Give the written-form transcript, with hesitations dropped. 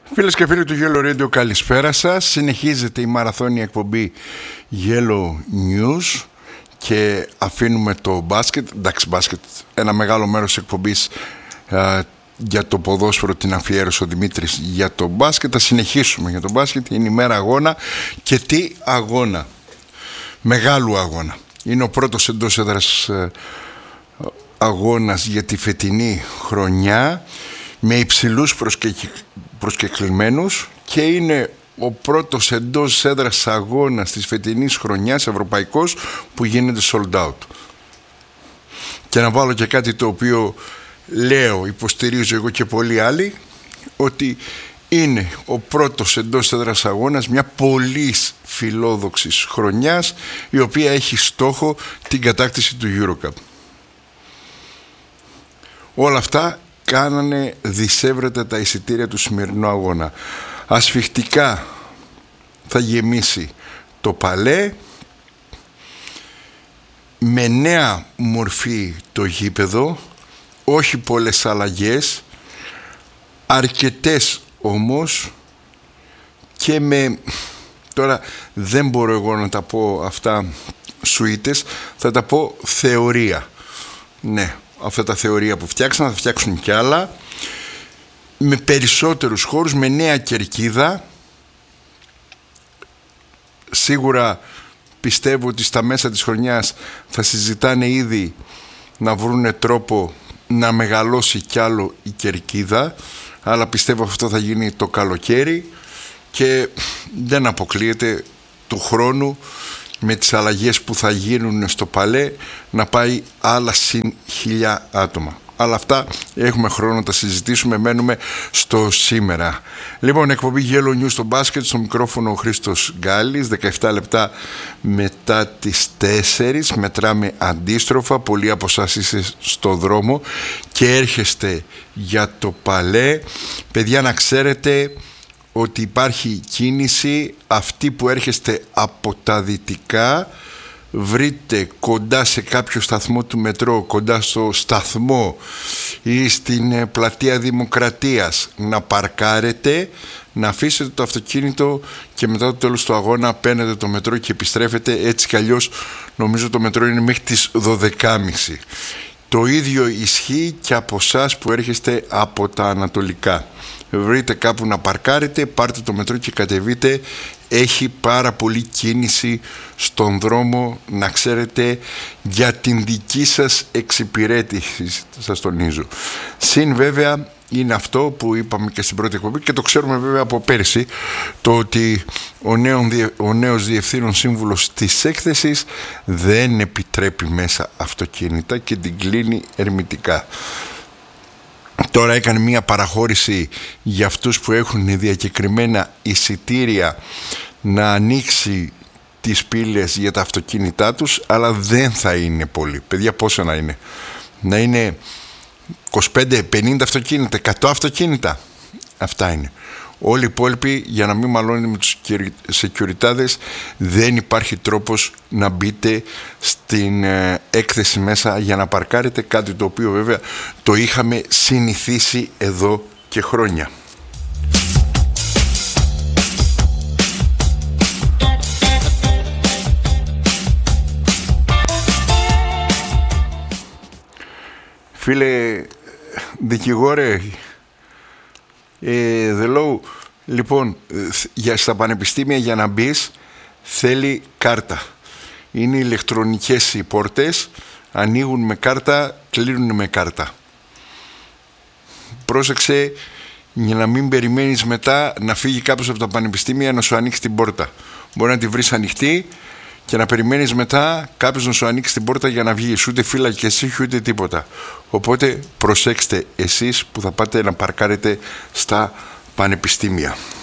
Φίλες και φίλοι του Yellow Radio, καλησπέρα σας. Συνεχίζεται η μαραθώνια εκπομπή Yellow News και αφήνουμε το μπάσκετ. Εντάξει, μπάσκετ, ένα μεγάλο μέρος της εκπομπής για το ποδόσφαιρο την αφιέρωσε ο Δημήτρης για το μπάσκετ. Θα συνεχίσουμε για το μπάσκετ. Είναι η μέρα αγώνα. Και τι αγώνα? Μεγάλου αγώνα. Είναι ο πρώτος εντός έδρας αγώνας για τη φετινή χρονιά, με υψηλούς προσκεκλημένους, και είναι ο πρώτος εντός έδρας αγώνας της φετινής χρονιάς ευρωπαϊκός που γίνεται sold out. Και να βάλω και κάτι το οποίο λέω, υποστηρίζω εγώ και πολλοί άλλοι, ότι είναι ο πρώτος εντός έδρας αγώνας μια πολύ φιλόδοξης χρονιάς, η οποία έχει στόχο την κατάκτηση του EuroCup. Όλα αυτά κάνανε δισεύρετα τα εισιτήρια του σημερινού αγώνα. Ασφιχτικά θα γεμίσει το Παλέ, με νέα μορφή το γήπεδο, όχι πολλές αλλαγές, αρκετές όμως, και με, τώρα δεν μπορώ εγώ να τα πω αυτά σουίτες, θα τα πω θεωρία. Ναι, αυτά τα θεωρία που φτιάξαν, θα φτιάξουν κι άλλα, με περισσότερους χώρους, με νέα κερκίδα. Σίγουρα πιστεύω ότι στα μέσα της χρονιάς θα συζητάνε ήδη να βρούνε τρόπο να μεγαλώσει κι άλλο η κερκίδα, αλλά πιστεύω αυτό θα γίνει το καλοκαίρι και δεν αποκλείεται του χρόνου, με τις αλλαγές που θα γίνουν στο Παλέ, να πάει άλλα συν 1000 άτομα. Αλλά αυτά έχουμε χρόνο να τα συζητήσουμε, μένουμε στο σήμερα. Λοιπόν, εκπομπή Yellow News στο μπάσκετ, στο μικρόφωνο ο Χρήστος Γκάλης, 17 λεπτά μετά τις 4, μετράμε αντίστροφα. Πολλοί από εσάς είστε στο δρόμο και έρχεστε για το Παλέ. Παιδιά, να ξέρετε ότι υπάρχει κίνηση. Αυτοί που έρχεστε από τα δυτικά, βρείτε κοντά σε κάποιο σταθμό του μετρό, κοντά στο σταθμό ή στην πλατεία Δημοκρατίας, να παρκάρετε, να αφήσετε το αυτοκίνητο και μετά το τέλος του αγώνα παίρνετε το μετρό και επιστρέφετε. Έτσι κι αλλιώς νομίζω το μετρό είναι μέχρι τις 12.30. Το ίδιο ισχύει και από εσάς που έρχεστε από τα ανατολικά. Βρείτε κάπου να παρκάρετε, πάρτε το μετρό και κατεβείτε. Έχει πάρα πολύ κίνηση στον δρόμο, να ξέρετε, για την δική σας εξυπηρέτηση, σας τονίζω. Συν βέβαια είναι αυτό που είπαμε και στην πρώτη εκπομπή και το ξέρουμε βέβαια από πέρσι, το ότι ο νέος διευθύνων σύμβουλος της έκθεσης δεν επιτρέπει μέσα αυτοκίνητα και την κλείνει ερμητικά. Τώρα έκανε μια παραχώρηση για αυτούς που έχουν διακεκριμένα εισιτήρια να ανοίξει τις πύλες για τα αυτοκίνητά τους, αλλά δεν θα είναι πολύ. Παιδιά, πόσο να είναι? Να είναι 25-50 αυτοκίνητα, 100 αυτοκίνητα. Αυτά είναι. Όλοι οι υπόλοιποι, για να μην μαλώνετε με τους σεκιουριτάδες, δεν υπάρχει τρόπος να μπείτε στην έκθεση μέσα για να παρκάρετε, κάτι το οποίο βέβαια το είχαμε συνηθίσει εδώ και χρόνια. Φίλε δικηγόρε, Δελόου, λοιπόν, στα πανεπιστήμια για να μπεις θέλει κάρτα. Είναι ηλεκτρονικές οι πόρτες, ανοίγουν με κάρτα, κλείνουν με κάρτα. Πρόσεξε για να μην περιμένεις μετά να φύγει κάποιος από τα πανεπιστήμια να σου ανοίξει την πόρτα. Μπορεί να τη βρεις ανοιχτή και να περιμένεις μετά κάποιος να σου ανοίξει την πόρτα για να βγεις. Ούτε φύλακε και εσύ ούτε τίποτα. Οπότε προσέξτε εσείς που θα πάτε να παρκάρετε στα πανεπιστήμια.